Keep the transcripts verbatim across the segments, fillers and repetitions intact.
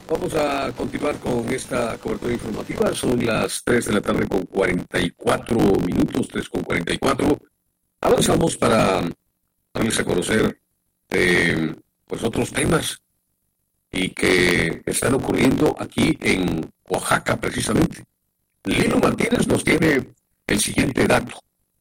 Vamos a continuar con esta cobertura informativa. Son las tres de la tarde con cuarenta y cuatro minutos, tres con cuarenta y cuatro. Avanzamos para darles a conocer eh, pues otros temas y que están ocurriendo aquí en Oaxaca precisamente. Lino Martínez nos tiene el siguiente dato.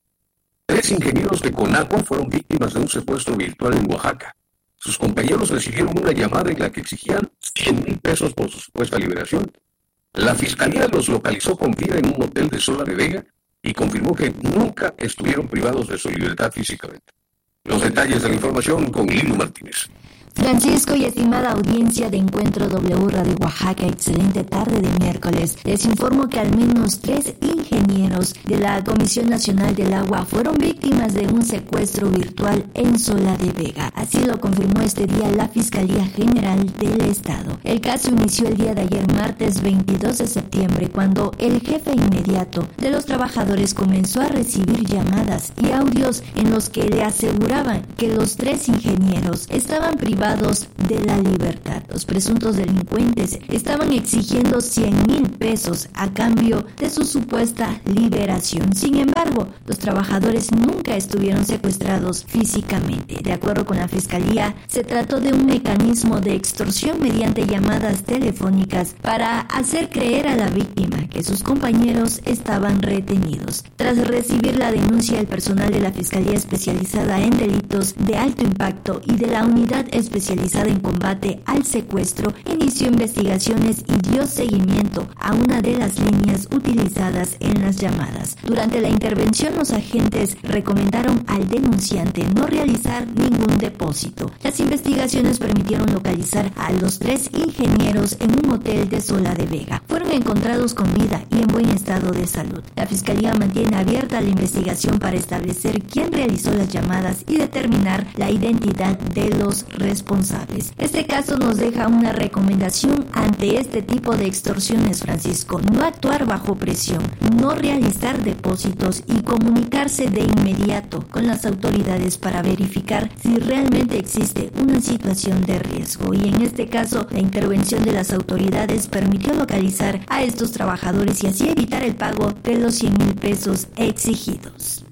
Tres ingenieros de Conagua fueron víctimas de un secuestro virtual en Oaxaca. Sus compañeros recibieron una llamada en la que exigían cien mil pesos por su supuesta liberación. La fiscalía los localizó con vida en un hotel de Sola de Vega y confirmó que nunca estuvieron privados de su libertad físicamente. Los detalles de la información con Lino Martínez. Francisco y estimada audiencia de Encuentro W Radio Oaxaca, excelente tarde de miércoles. Les informo que al menos tres ingenieros de la Comisión Nacional del Agua fueron víctimas de un secuestro virtual en Sola de Vega. Así lo confirmó este día la Fiscalía General del Estado. El caso inició el día de ayer, martes veintidós de septiembre, cuando el jefe inmediato de los trabajadores comenzó a recibir llamadas y audios en los que le aseguraban que los tres ingenieros estaban privados de la libertad. Los presuntos delincuentes estaban exigiendo cien mil pesos a cambio de su supuesta liberación. Sin embargo, los trabajadores nunca estuvieron secuestrados físicamente. De acuerdo con la Fiscalía, se trató de un mecanismo de extorsión mediante llamadas telefónicas para hacer creer a la víctima que sus compañeros estaban retenidos. Tras recibir la denuncia, el personal de la Fiscalía Especializada en Delitos de Alto Impacto y de la Unidad Especializada especializada en combate al secuestro inició investigaciones y dio seguimiento a una de las líneas utilizadas en las llamadas. Durante la intervención, los agentes recomendaron al denunciante no realizar ningún depósito. Las investigaciones permitieron localizar a los tres ingenieros en un hotel de Sola de Vega. Fueron encontrados con vida y en buen estado de salud. La Fiscalía mantiene abierta la investigación para establecer quién realizó las llamadas y determinar la identidad de los responsables. Este caso nos deja una recomendación ante este tipo de extorsiones, Francisco: no actuar bajo presión, no realizar depósitos y comunicarse de inmediato con las autoridades para verificar si realmente existe una situación de riesgo. Y en este caso, la intervención de las autoridades permitió localizar a estos trabajadores y así evitar el pago de los cien mil pesos exigidos.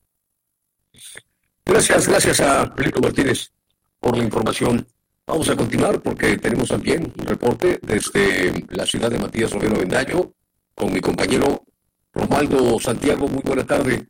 Gracias, gracias a Lino Martínez por la información. Vamos a continuar porque tenemos también un reporte desde la ciudad de Matías Romero Vendaño con mi compañero Romualdo Santiago. Muy buena tarde.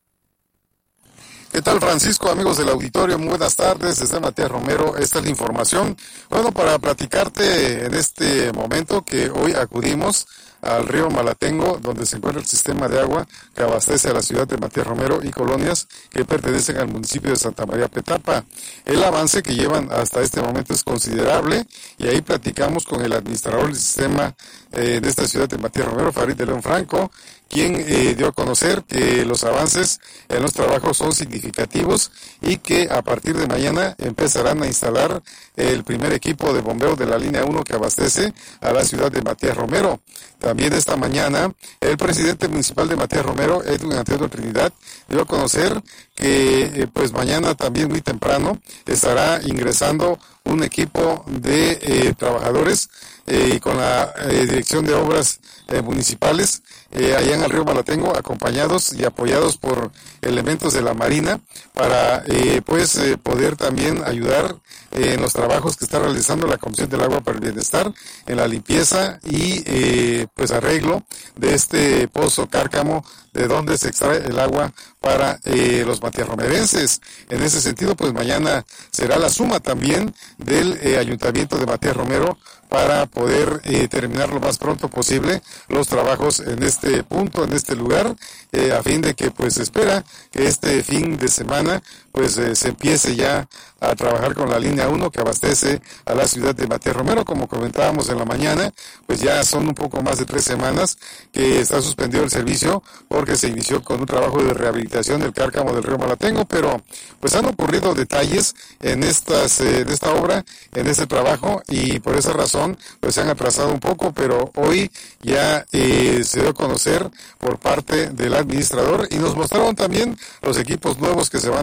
¿Qué tal, Francisco? Amigos del auditorio, muy buenas tardes. Desde Matías Romero, esta es la información. Bueno, para platicarte en este momento que hoy acudimos al río Malatengo, donde se encuentra el sistema de agua que abastece a la ciudad de Matías Romero y colonias que pertenecen al municipio de Santa María Petapa. El avance que llevan hasta este momento es considerable y ahí platicamos con el administrador del sistema eh, de esta ciudad de Matías Romero, Farid de León Franco, quien eh, dio a conocer que los avances en los trabajos son significativos y que a partir de mañana empezarán a instalar el primer equipo de bombeo de la línea uno que abastece a la ciudad de Matías Romero. También esta mañana el presidente municipal de Matías Romero, Edwin Antonio Trinidad, dio a conocer que eh, pues mañana también muy temprano estará ingresando un equipo de eh, trabajadores eh, con la eh, dirección de obras eh, municipales eh, allá en el río Malatengo, acompañados y apoyados por elementos de la Marina para eh, pues eh, poder también ayudar eh, en los trabajos que está realizando la Comisión del Agua para el Bienestar en la limpieza y eh, pues arreglo de este pozo Cárcamo de donde se extrae el agua para eh, los matiarromerenses. En ese sentido, pues mañana será la suma también del eh, Ayuntamiento de Matías Romero para poder eh, terminar lo más pronto posible los trabajos en este punto, en este lugar, eh, a fin de que pues se espera que este fin de semana pues eh, se empiece ya a trabajar con la línea uno que abastece a la ciudad de Matías Romero. Como comentábamos en la mañana, pues ya son un poco más de tres semanas que está suspendido el servicio porque se inició con un trabajo de rehabilitación del Cárcamo del río Malatengo, pero pues han ocurrido detalles en estas eh, en esta obra, en este trabajo, y por esa razón pues se han atrasado un poco, pero hoy ya eh, se dio a conocer por parte del administrador y nos mostraron también los equipos nuevos que se van a instalar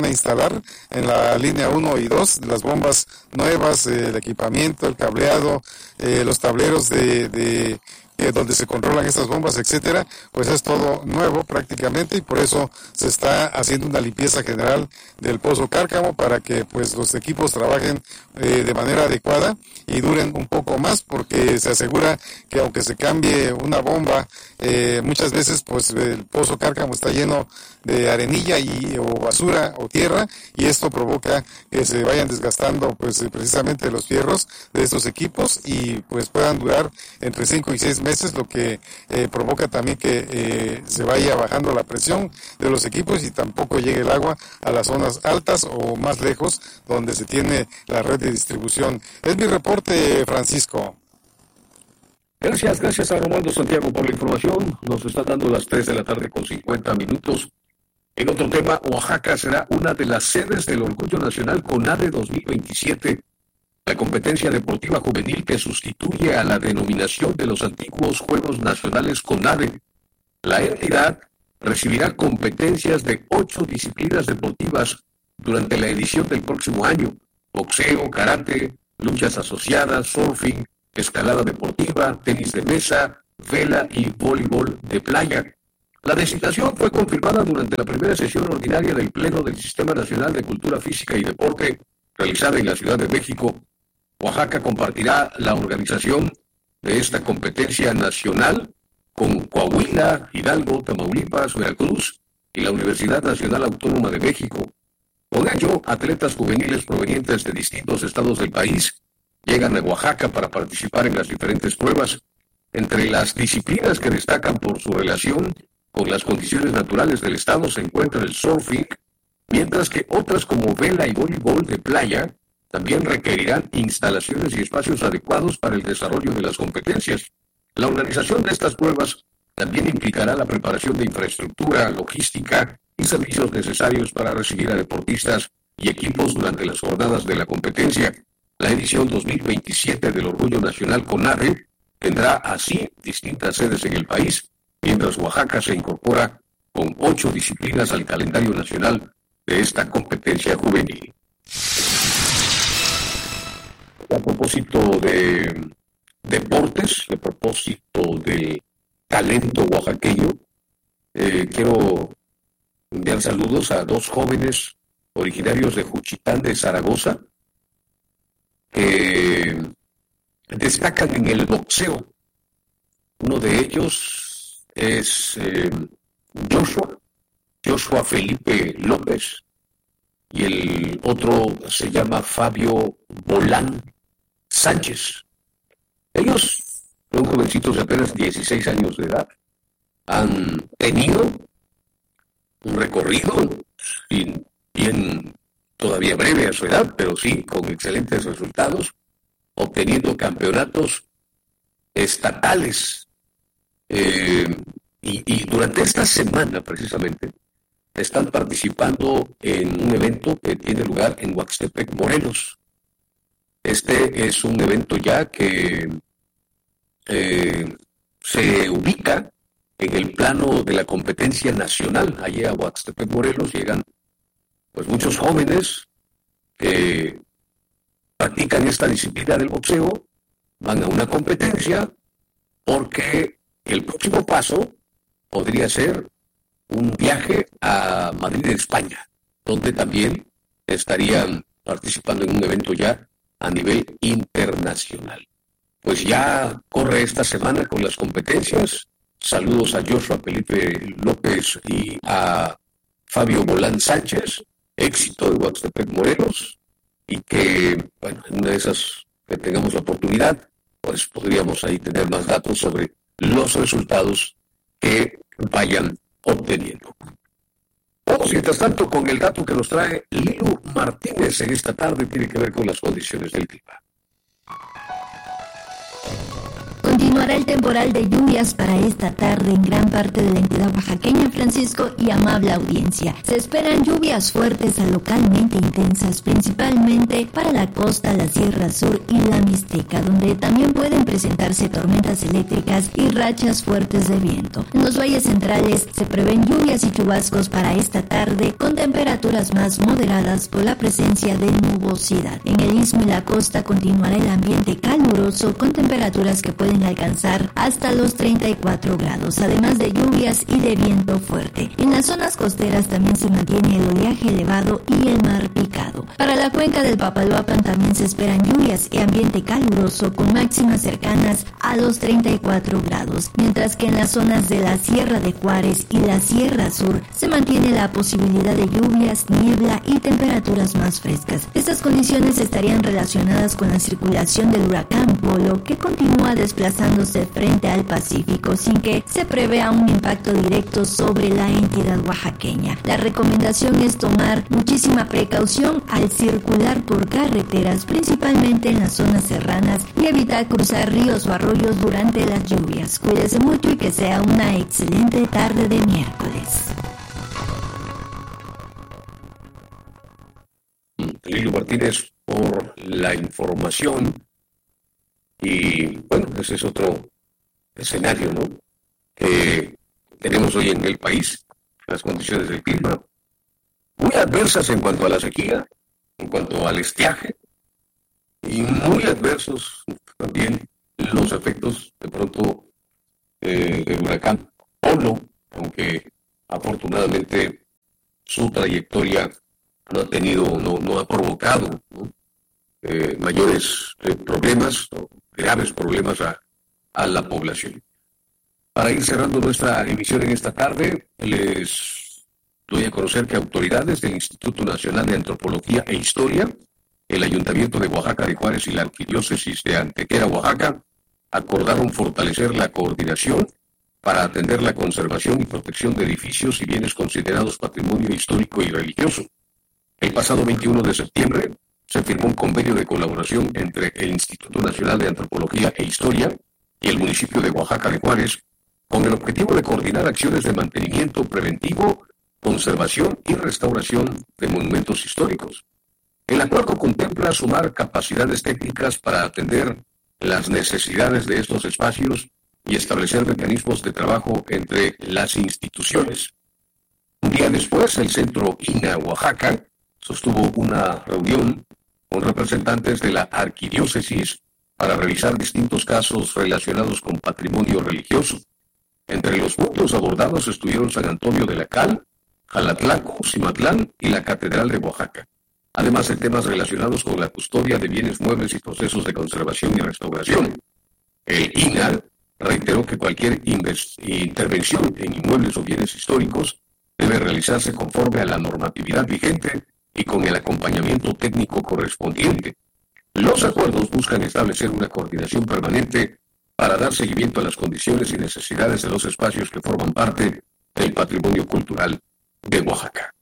ayudar en la línea uno y dos, las bombas nuevas, eh, el equipamiento, el cableado, eh, los tableros de, de eh, donde se controlan estas bombas, etcétera, pues es todo nuevo prácticamente y por eso se está haciendo una limpieza general del Pozo Cárcamo para que pues los equipos trabajen eh, de manera adecuada y duren un poco más, porque se asegura que aunque se cambie una bomba, eh, muchas veces pues el Pozo Cárcamo está lleno de arenilla y o basura o tierra y esto provoca que se vayan desgastando pues precisamente los fierros de estos equipos y pues puedan durar entre cinco y seis meses, lo que eh, provoca también que eh, se vaya bajando la presión de los equipos y tampoco llegue el agua a las zonas altas o más lejos donde se tiene la red de distribución. Es mi reporte, Francisco. Gracias, gracias a Romualdo Santiago por la información. Nos está dando las tres de la tarde con cincuenta minutos. En otro tema, Oaxaca será una de las sedes del Orgullo Nacional CONADE dos mil veintisiete, la competencia deportiva juvenil que sustituye a la denominación de los antiguos Juegos Nacionales CONADE. La entidad recibirá competencias de ocho disciplinas deportivas durante la edición del próximo año: boxeo, karate, luchas asociadas, surfing, escalada deportiva, tenis de mesa, vela y voleibol de playa. La designación fue confirmada durante la primera sesión ordinaria del Pleno del Sistema Nacional de Cultura Física y Deporte, realizada en la Ciudad de México. Oaxaca compartirá la organización de esta competencia nacional con Coahuila, Hidalgo, Tamaulipas, Veracruz y la Universidad Nacional Autónoma de México. Con ello, atletas juveniles provenientes de distintos estados del país llegan a Oaxaca para participar en las diferentes pruebas. Entre las disciplinas que destacan por su relación con las condiciones naturales del estado se encuentra el surfing, mientras que otras como vela y voleibol de playa también requerirán instalaciones y espacios adecuados para el desarrollo de las competencias. La organización de estas pruebas también implicará la preparación de infraestructura, logística y servicios necesarios para recibir a deportistas y equipos durante las jornadas de la competencia. La edición dos mil veintisiete del Orgullo Nacional CONADE tendrá así distintas sedes en el país, mientras Oaxaca se incorpora con ocho disciplinas al calendario nacional de esta competencia juvenil. A propósito de deportes, a propósito del talento oaxaqueño, eh, quiero enviar saludos a dos jóvenes originarios de Juchitán de Zaragoza que destacan en el boxeo. Uno de ellos es eh, Joshua, Joshua Felipe López, y el otro se llama Fabio Bolán Sánchez. Ellos son jovencitos de apenas dieciséis años de edad. Han tenido un recorrido, sin, bien todavía breve a su edad, pero sí con excelentes resultados, obteniendo campeonatos estatales. Eh, y, y durante esta semana, precisamente, están participando en un evento que tiene lugar en Huaxtepec, Morelos. Este es un evento ya que eh, se ubica en el plano de la competencia nacional. Allí a Huaxtepec, Morelos, llegan pues muchos jóvenes que practican esta disciplina del boxeo, van a una competencia, porque el próximo paso podría ser un viaje a Madrid, España, donde también estarían participando en un evento ya a nivel internacional. Pues ya corre esta semana con las competencias. Saludos a Joshua Felipe López y a Fabio Bolán Sánchez. Éxito en Huaxtepec, Morelos, y que, bueno, en una de esas que tengamos la oportunidad, pues podríamos ahí tener más datos sobre los resultados que vayan obteniendo. Vamos, mientras tanto, con el dato que nos trae Lilu Martínez en esta tarde, tiene que ver con las condiciones del clima. Continuará el temporal de lluvias para esta tarde en gran parte de la entidad oaxaqueña, Francisco, y amable audiencia. Se esperan lluvias fuertes a localmente intensas, principalmente para la costa, la Sierra Sur y la Mixteca, donde también pueden presentarse tormentas eléctricas y rachas fuertes de viento. En los valles centrales se prevén lluvias y chubascos para esta tarde, con temperaturas más moderadas por la presencia de nubosidad. En el istmo y la costa continuará el ambiente caluroso, con temperaturas que pueden alcanzar hasta los treinta y cuatro grados, además de lluvias y de viento fuerte. En las zonas costeras también se mantiene el oleaje elevado y el mar picado. Para la cuenca del Papaloapan también se esperan lluvias y ambiente caluroso, con máximas cercanas a los treinta y cuatro grados, mientras que en las zonas de la Sierra de Juárez y la Sierra Sur se mantiene la posibilidad de lluvias, niebla y temperaturas más frescas. Estas condiciones estarían relacionadas con la circulación del huracán Polo, que continúa desplazándose frente al Pacífico sin que se prevea un impacto directo sobre la entidad oaxaqueña. La recomendación es tomar muchísima precaución al circular por carreteras, principalmente en las zonas serranas, y evitar cruzar ríos o arroyos durante las lluvias. Cuídese mucho y que sea una excelente tarde de miércoles. Lilo Martínez por la información. Y bueno, ese es otro escenario, ¿no?, que tenemos hoy en el país. Las condiciones del clima muy adversas en cuanto a la sequía, en cuanto al estiaje, y muy adversos también los efectos de pronto eh, del huracán Polo, aunque afortunadamente su trayectoria no ha tenido, no, no ha provocado, ¿no?, eh, mayores eh, problemas, ¿no?, graves problemas a, a la población. Para ir cerrando nuestra emisión en esta tarde, les doy a conocer que autoridades del Instituto Nacional de Antropología e Historia, el Ayuntamiento de Oaxaca de Juárez y la Arquidiócesis de Antequera, Oaxaca, acordaron fortalecer la coordinación para atender la conservación y protección de edificios y bienes considerados patrimonio histórico y religioso. El pasado veintiuno de septiembre se firmó un convenio de colaboración entre el Instituto Nacional de Antropología e Historia y el municipio de Oaxaca de Juárez, con el objetivo de coordinar acciones de mantenimiento preventivo, conservación y restauración de monumentos históricos. El acuerdo contempla sumar capacidades técnicas para atender las necesidades de estos espacios y establecer mecanismos de trabajo entre las instituciones. Un día después, el Centro I N A Oaxaca sostuvo una reunión con representantes de la Arquidiócesis para revisar distintos casos relacionados con patrimonio religioso. Entre los puntos abordados estuvieron San Antonio de la Cal, Jalatlaco, Cimatlán y la Catedral de Oaxaca, además de temas relacionados con la custodia de bienes muebles y procesos de conservación y restauración. El I N A reiteró que cualquier intervención en inmuebles o bienes históricos debe realizarse conforme a la normatividad vigente y con el acompañamiento técnico correspondiente. Los acuerdos buscan establecer una coordinación permanente para dar seguimiento a las condiciones y necesidades de los espacios que forman parte del patrimonio cultural de Oaxaca.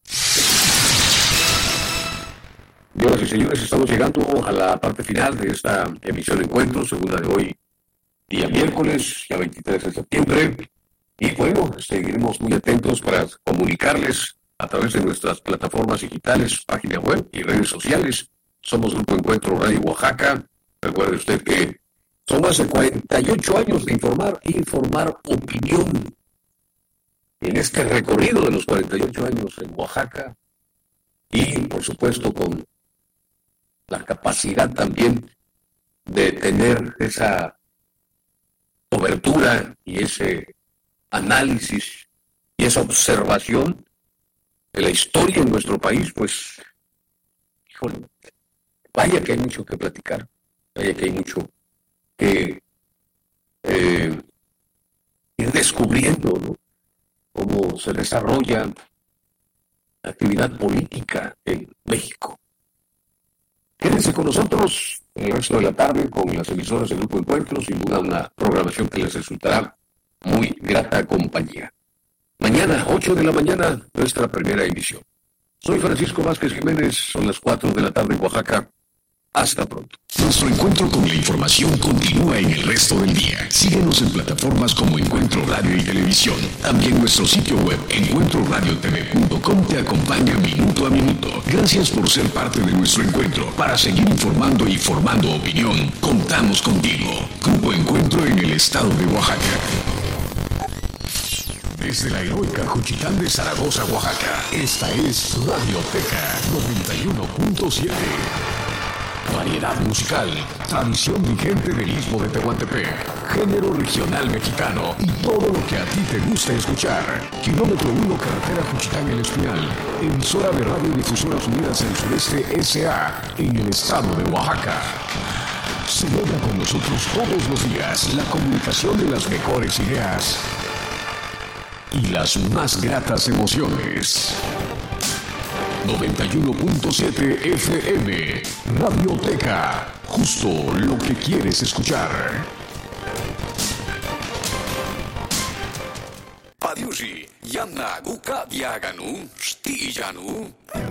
Señoras y señores, estamos llegando a la parte final de esta emisión de Encuentro, segunda de hoy, día miércoles, ya veintitrés de septiembre. Y bueno, seguiremos muy atentos para comunicarles a través de nuestras plataformas digitales, página web y redes sociales. Somos Grupo Encuentro Radio Oaxaca. Recuerde usted que son más de cuarenta y ocho años de informar, informar opinión. En este recorrido de los cuarenta y ocho años en Oaxaca, y por supuesto con la capacidad también de tener esa cobertura y ese análisis y esa observación de la historia en nuestro país, pues, híjole, vaya que hay mucho que platicar, vaya que hay mucho que eh, ir descubriendo, ¿no?, cómo se desarrolla la actividad política en México. Quédense con nosotros el resto de la tarde con las emisoras del Grupo Encuentro, sin duda una programación que les resultará muy grata compañía. Mañana, ocho de la mañana, nuestra primera emisión. Soy Francisco Vázquez Jiménez, son las cuatro de la tarde en Oaxaca. Hasta pronto. Nuestro encuentro con la información continúa en el resto del día. Síguenos en plataformas como Encuentro Radio y Televisión. También nuestro sitio web encuentro radio t v punto com te acompaña minuto a minuto. Gracias por ser parte de nuestro encuentro. Para seguir informando y formando opinión, contamos contigo. Grupo Encuentro en el estado de Oaxaca. Desde la heroica Juchitán de Zaragoza, Oaxaca, esta es Radioteca noventa y uno punto siete. Variedad musical, tradición vigente del Istmo de Tehuantepec, género regional mexicano y todo lo que a ti te gusta escuchar. Kilómetro uno, carretera Juchitán El Espinal, emisora de Radiodifusoras Unidas del Sureste S A en el estado de Oaxaca. Celebra con nosotros todos los días la comunicación de las mejores ideas y las más gratas emociones. noventa y uno punto siete F M, Radioteca, justo lo que quieres escuchar. Padiushi, Yana Guka Diaganu, Stijanu.